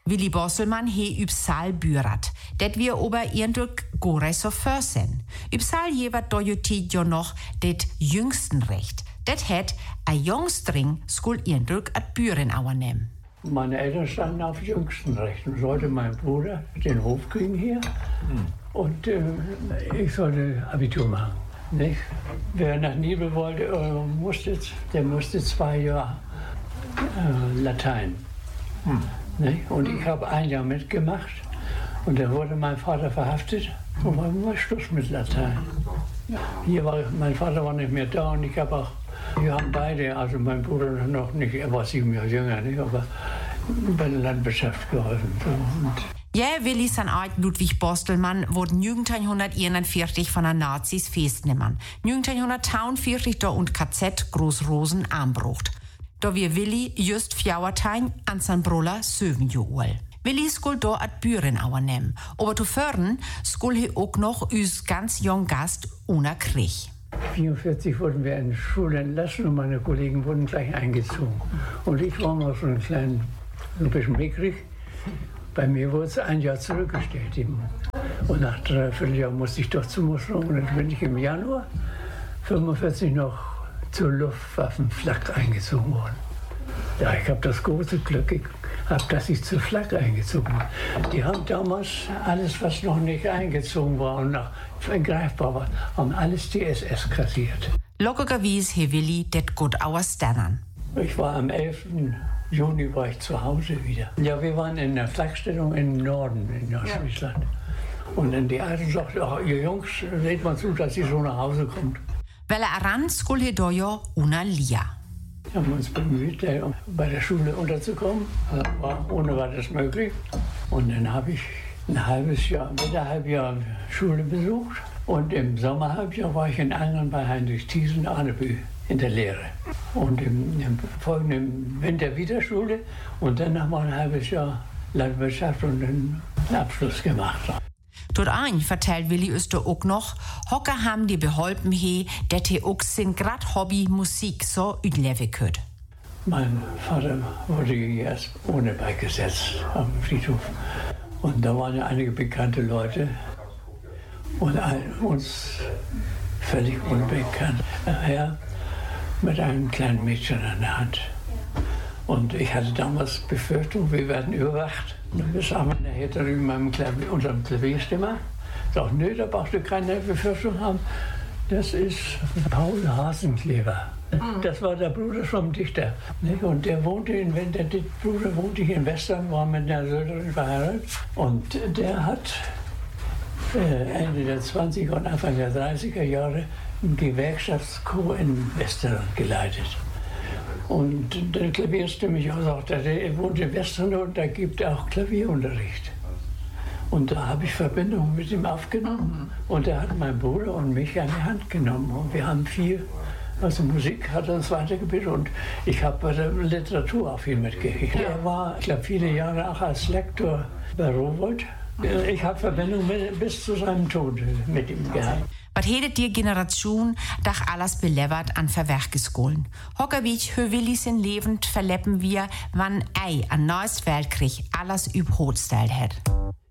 Willi Bosselmann he Übsal bürat. Det wir ober ihrendurch gore so försen. Übsal jeweils dojutit jo noch det jüngsten Recht. Det het a jungstring skul ihrendurch at büren auer nehm. Meine Eltern standen auf jüngsten Recht und sollte mein Bruder den Hof kriegen hier und ich sollte Abitur machen. Nicht? Wer nach Nibel wollte, der musste 2 Jahre Latein. Nicht? Und ich habe 1 Jahr mitgemacht und dann wurde mein Vater verhaftet und war immer Schluss mit Latein. Mein Vater war nicht mehr da und wir haben beide, also mein Bruder noch nicht, er war 7 Jahre jünger, nicht, aber bei der Landwirtschaft geholfen. Ja, Willi san alt Ludwig Bostelmann wurde 1941 von den Nazis festgenommen. 1942 da und KZ Großrosen anbrucht. Da wir Willi just 14 an sein Bruder 7 Jahre alt. Willi skul da at Büren auer nehmen. Aber zu fördern skul he auch noch üs ganz jung Gast una Krieg. 1944 wurden wir in die Schule entlassen und meine Kollegen wurden gleich eingezogen. Und ich war mal so ein bisschen mickrig. Bei mir wurde es 1 Jahr zurückgestellt. Und nach 3/4 Jahr musste ich doch zur Musterung. Und dann bin ich im Januar 1945 noch zur Luftwaffenflak eingezogen worden. Ja, ich habe das große Glück gehabt, dass ich zur Flak eingezogen bin. Die haben damals alles, was noch nicht eingezogen war und noch greifbar war, haben alles die SS kassiert. Lockergerwies he Willi det gut auer Stannern. Ich war am 11. Juni war ich zu Hause wieder. Ja, wir waren in der Flakstellung im Norden in Nordfriesland. Und dann die Alte sagte, oh, ihr Jungs, seht mal zu, dass ihr so nach Hause kommt. Weil aran skul he dojo una lia. Wir haben uns bemüht, bei der Schule unterzukommen. Das war ohne weiteres möglich. Und dann habe ich ein halbes Jahr Schule besucht. Und im Sommerhalbjahr war ich in Angern bei Heinrich Thiesen-Arnebü in der Lehre. Und im folgenden Winter wieder Schule und dann nochmal ein halbes Jahr Landwirtschaft und einen Abschluss gemacht. Dort ein vertellt Willi Öster auch noch, Hocker haben die beholpen he, dat he auch sin grad Hobby Musik so üdlewe köt. Mein Vater wurde erst ohne beigesetzt am Friedhof. Und da waren ja einige bekannte Leute und uns völlig unbekannt. Herr mit einem kleinen Mädchen an der Hand. Und ich hatte damals Befürchtung, wir werden überwacht. Dann besah man nachher drüben unserem Klavierstimmer. Sagt, nö, da brauchst du keine Befürchtung haben. Das ist Paul Hasenkleber. Das war der Bruder vom Dichter. Und der Bruder wohnte hier in Western, war mit einer Söldnerin verheiratet. Und der hat Ende der 20er und Anfang der 30er Jahre ein Gewerkschaftschor in Western geleitet. Und der Klavierstimmig sagte, er wohnt in Western und da gibt er auch Klavierunterricht. Und da habe ich Verbindung mit ihm aufgenommen. Und er hat meinen Bruder und mich an die Hand genommen. Und wir haben also Musik hat er uns weitergebildet und ich habe bei der Literatur auch viel mitgekriegt. Er war, ich glaube, viele Jahre auch als Lektor bei Rowohlt. Ich habe Verbindung bis zu seinem Tod mit ihm gehabt. Was hättet die Generation dach alles belevert an Verwerkeskolen? Hockerwich hö Willis in lebend verleppen wir, wann ei an neues Weltkrieg alles überhotstellt hat.